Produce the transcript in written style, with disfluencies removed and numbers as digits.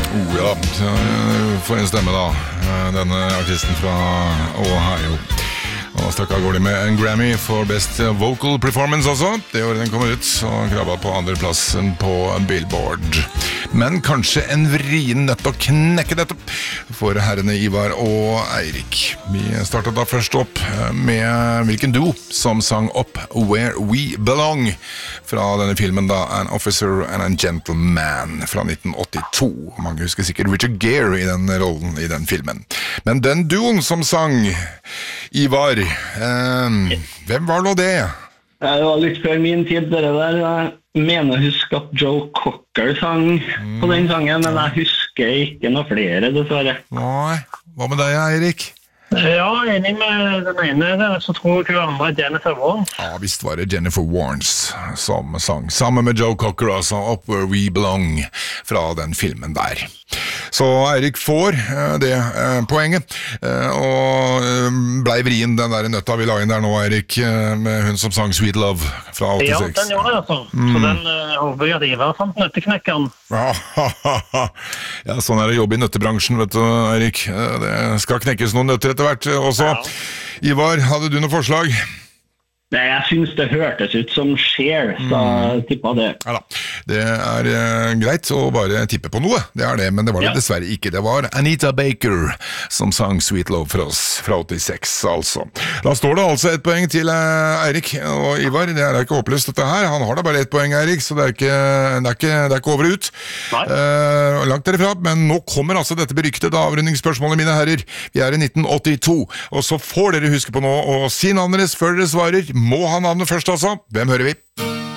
Ja, for en stemme da. Denne artisten fra Ohio. Og stakk av gårde med en Grammy for Best Vocal Performance også. Det året den kom ut, og krabba på andreplassen på Billboard. Men kanskje en vrien nøtt å knekke dette for herrene Ivar og Eirik. Vi startet da først opp med hvilken duo som sang opp Where We Belong fra denne filmen da, An Officer and a Gentleman fra 1982. Mange husker sikkert Richard Gere i den rollen i den filmen. Men den duoen som sang, Ivar, hvem var nå det? Det var litt før min tid, det der. Jeg mener å huske at Joe Cocker sang på den sangen, men jeg husker ikke noe flere, dessverre. Nei, hva med deg, Eirik? Ja, enig med den ene der, så tror jeg hun andre Jennifer Warnes. Ja, visst var det Jennifer Warnes som sang, sammen med Joe Cocker, altså Up Where We Belong, fra den filmen der. Så Eirik får det poenget, og blei vrien den der nøtta vi la inn der nå, Eirik, med hun som sang Sweet Love fra 86. Ja, den gjorde det, altså. Så den håper jeg at Ivar fant nøtteknekkeren. Ja, sånn er det jobb i nøttebransjen, vet du, Eirik. Det skal knekkes noen nøtter etter hvert også. Ja. Ivar, hadde du noe forslag? Nei, jeg synes det hørtes ut som Cher, så jeg tippet det. Ja da, det er greit å bare tippe på noe, det er det, men det var det dessverre ikke. Det var Anita Baker som sang Sweet Love for oss fra 86, altså. Da står det altså et poeng til Eirik og Ivar. Det er ikke håpløst dette her. Han har da bare et poeng, Eirik, så det er ikke over og ut. Langt derifra, men nå kommer altså dette beryktede avrundingsspørsmålet, mine herrer. Vi er i 1982, og så får dere huske på nå å si navnet deres før dere svarer. Må ha navnet først, altså. Hvem hører vi?